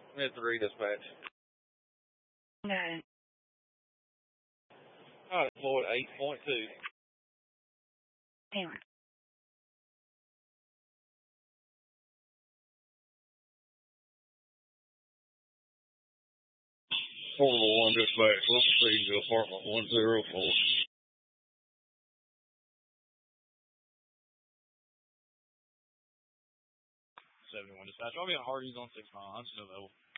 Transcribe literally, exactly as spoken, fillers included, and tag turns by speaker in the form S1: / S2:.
S1: Mid three dispatch.
S2: Got it.
S1: All right, Floyd eight point two.
S2: Taylor.
S1: Formula one dispatch. We'll proceed to apartment one zero four.
S3: seventy-one dispatch. I'll be on Hardee's on six mile. I'm still available.